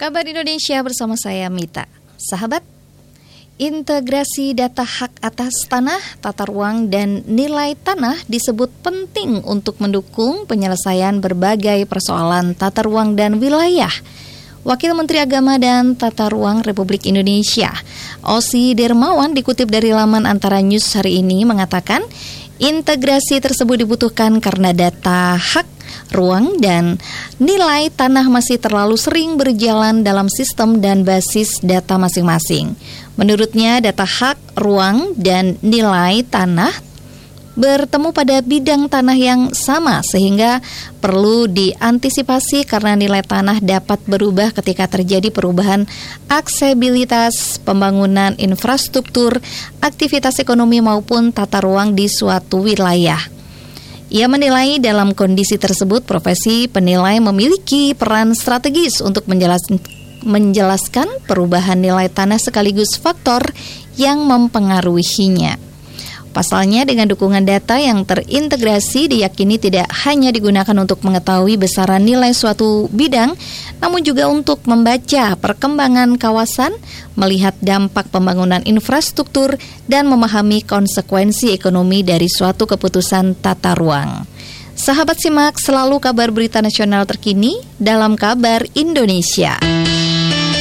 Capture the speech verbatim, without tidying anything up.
Kabar Indonesia bersama saya Mita. Sahabat, integrasi data hak atas tanah, tata ruang, dan nilai tanah disebut penting untuk mendukung penyelesaian berbagai persoalan tata ruang dan wilayah. Wakil Menteri Agama dan Tata Ruang Republik Indonesia, Osi Dermawan, dikutip dari laman Antara News hari ini mengatakan, integrasi tersebut dibutuhkan karena data hak, ruang, dan nilai tanah masih terlalu sering berjalan dalam sistem dan basis data masing-masing. Menurutnya, data hak, ruang, dan nilai tanah bertemu pada bidang tanah yang sama sehingga perlu diantisipasi karena nilai tanah dapat berubah ketika terjadi perubahan aksesibilitas, pembangunan infrastruktur, aktivitas ekonomi maupun tata ruang di suatu wilayah. Ia menilai dalam kondisi tersebut profesi penilai memiliki peran strategis untuk menjelaskan, menjelaskan perubahan nilai tanah sekaligus faktor yang mempengaruhinya. Pasalnya, dengan dukungan data yang terintegrasi diyakini tidak hanya digunakan untuk mengetahui besaran nilai suatu bidang, namun juga untuk membaca perkembangan kawasan, melihat dampak pembangunan infrastruktur, dan memahami konsekuensi ekonomi dari suatu keputusan tata ruang. Sahabat, simak selalu kabar berita nasional terkini dalam Kabar Indonesia.